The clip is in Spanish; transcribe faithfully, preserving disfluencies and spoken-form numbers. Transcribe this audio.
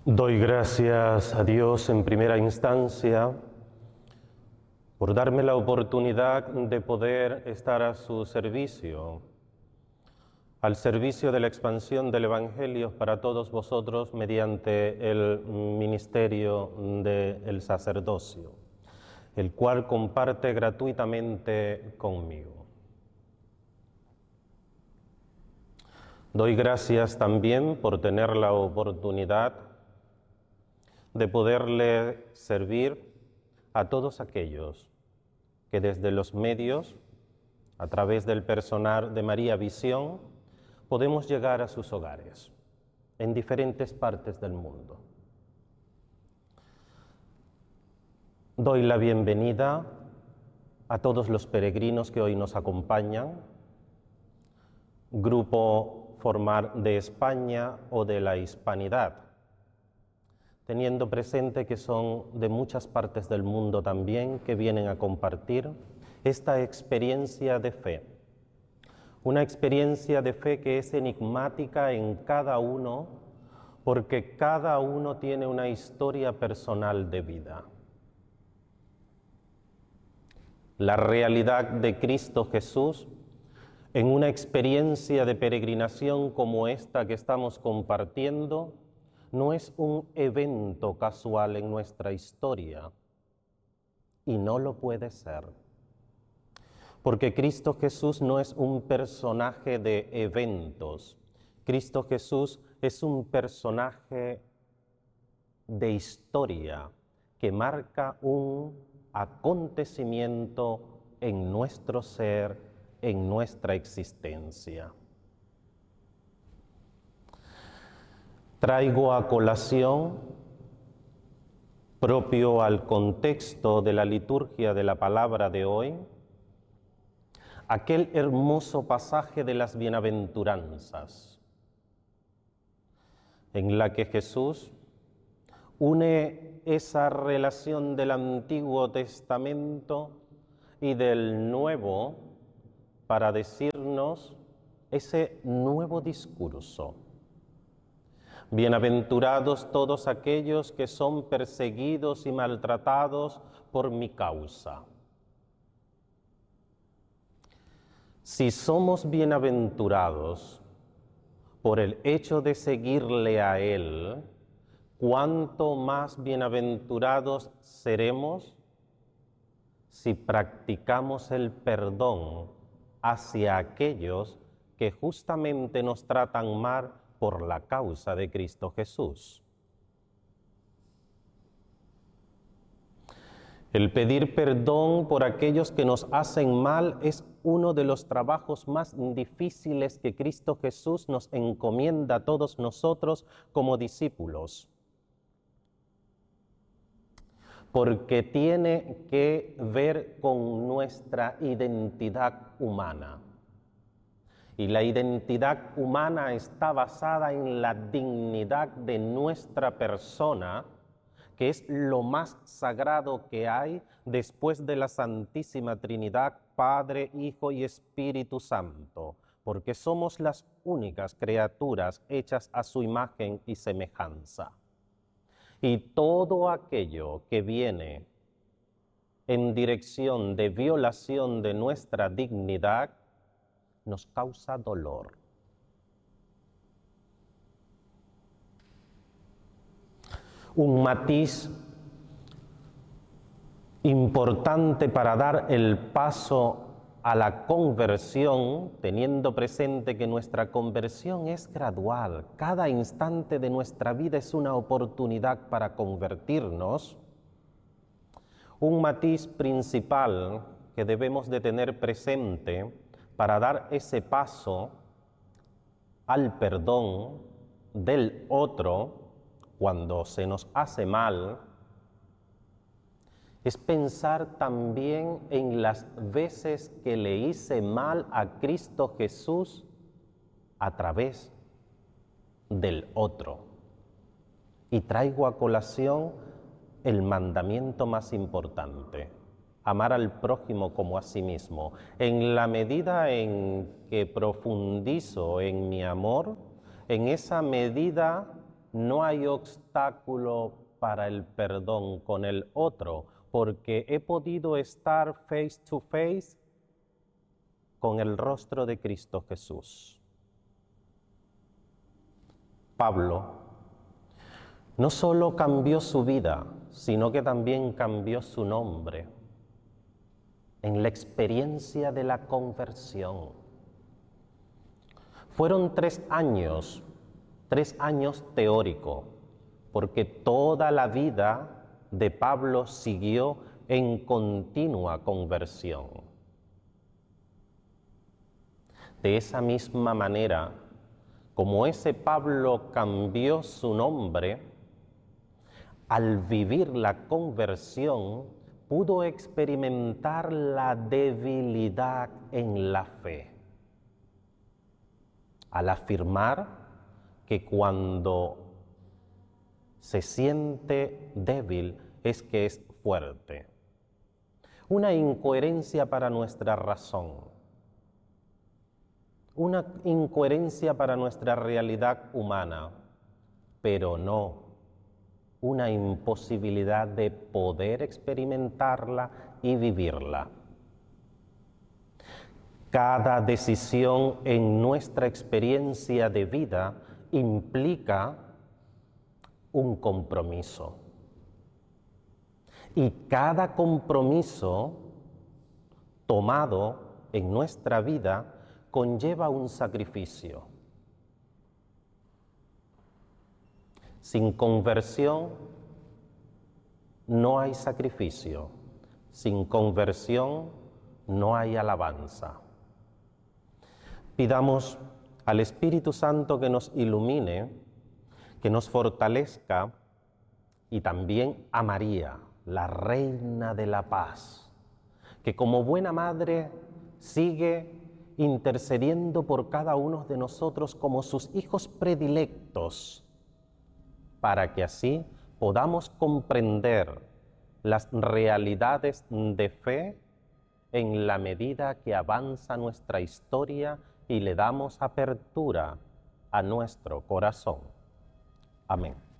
Doy gracias a Dios en primera instancia por darme la oportunidad de poder estar a su servicio, al servicio de la expansión del Evangelio para todos vosotros mediante el ministerio del sacerdocio, el cual comparte gratuitamente conmigo. Doy gracias también por tener la oportunidad de poderle servir a todos aquellos que desde los medios, a través del personal de María Visión, podemos llegar a sus hogares en diferentes partes del mundo. Doy la bienvenida a todos los peregrinos que hoy nos acompañan, Grupo Formar de España o de la Hispanidad, teniendo presente que son de muchas partes del mundo también que vienen a compartir esta experiencia de fe. Una experiencia de fe que es enigmática en cada uno, porque cada uno tiene una historia personal de vida. La realidad de Cristo Jesús en una experiencia de peregrinación como esta que estamos compartiendo no es un evento casual en nuestra historia, y no lo puede ser, porque Cristo Jesús no es un personaje de eventos. Cristo Jesús es un personaje de historia que marca un acontecimiento en nuestro ser, en nuestra existencia. Traigo a colación, propio al contexto de la liturgia de la palabra de hoy, aquel hermoso pasaje de las bienaventuranzas, en la que Jesús une esa relación del Antiguo Testamento y del Nuevo para decirnos ese nuevo discurso. Bienaventurados todos aquellos que son perseguidos y maltratados por mi causa. Si somos bienaventurados por el hecho de seguirle a Él, ¿cuánto más bienaventurados seremos si practicamos el perdón hacia aquellos que justamente nos tratan mal por la causa de Cristo Jesús? El pedir perdón por aquellos que nos hacen mal es uno de los trabajos más difíciles que Cristo Jesús nos encomienda a todos nosotros como discípulos, porque tiene que ver con nuestra identidad humana. Y la identidad humana está basada en la dignidad de nuestra persona, que es lo más sagrado que hay después de la Santísima Trinidad, Padre, Hijo y Espíritu Santo, porque somos las únicas criaturas hechas a su imagen y semejanza. Y todo aquello que viene en dirección de violación de nuestra dignidad nos causa dolor. Un matiz importante para dar el paso a la conversión, teniendo presente que nuestra conversión es gradual. Cada instante de nuestra vida es una oportunidad para convertirnos. Un matiz principal que debemos de tener presente para dar ese paso al perdón del otro cuando se nos hace mal, es pensar también en las veces que le hice mal a Cristo Jesús a través del otro. Y traigo a colación el mandamiento más importante: amar al prójimo como a sí mismo. En la medida en que profundizo en mi amor, en esa medida no hay obstáculo para el perdón con el otro, porque he podido estar face to face con el rostro de Cristo Jesús. Pablo no solo cambió su vida, sino que también cambió su nombre en la experiencia de la conversión. Fueron tres años, tres años teóricos, porque toda la vida de Pablo siguió en continua conversión. De esa misma manera, como ese Pablo cambió su nombre, al vivir la conversión, pudo experimentar la debilidad en la fe. Al afirmar que cuando se siente débil es que es fuerte. Una incoherencia para nuestra razón. Una incoherencia para nuestra realidad humana, pero no una imposibilidad de poder experimentarla y vivirla. Cada decisión en nuestra experiencia de vida implica un compromiso. Y cada compromiso tomado en nuestra vida conlleva un sacrificio. Sin conversión no hay sacrificio. Sin conversión no hay alabanza. Pidamos al Espíritu Santo que nos ilumine, que nos fortalezca, y también a María, la Reina de la Paz, que como buena madre sigue intercediendo por cada uno de nosotros como sus hijos predilectos, para que así podamos comprender las realidades de fe en la medida que avanza nuestra historia y le damos apertura a nuestro corazón. Amén.